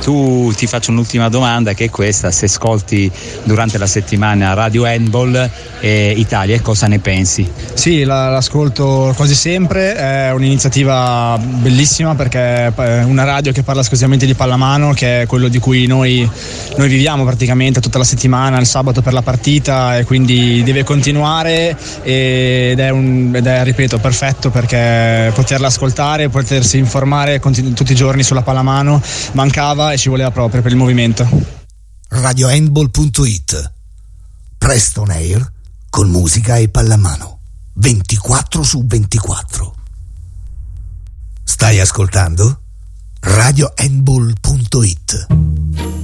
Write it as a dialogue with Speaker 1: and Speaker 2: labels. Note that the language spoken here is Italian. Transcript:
Speaker 1: Tu ti faccio un'ultima domanda, che è questa: se ascolti durante la settimana Radio Handball Italia, cosa ne pensi?
Speaker 2: Sì, l'ascolto quasi sempre, è un'iniziativa bellissima perché è una radio che parla esclusivamente di pallamano, che è quello di cui noi viviamo praticamente tutta la settimana, il sabato per la partita, e quindi deve continuare ed è, ripeto, perfetto, perché poterla ascoltare, potersi informare tutti i giorni sulla pallamano mancava e ci voleva proprio per il movimento.
Speaker 3: RadioHandball.it, presto on air con musica e pallamano 24/24. Stai ascoltando RadioHandball.it.